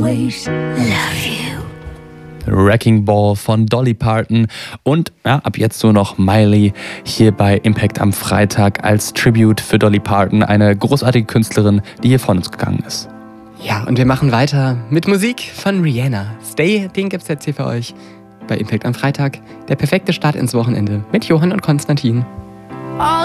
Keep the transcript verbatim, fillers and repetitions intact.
Wrecking Ball von Dolly Parton und ja, ab jetzt nur noch Miley hier bei Impact am Freitag als Tribute für Dolly Parton, eine großartige Künstlerin, die hier von uns gegangen ist. Ja, und wir machen weiter mit Musik von Rihanna. Stay, den gibt's jetzt hier für euch bei Impact am Freitag. Der perfekte Start ins Wochenende mit Johann und Konstantin.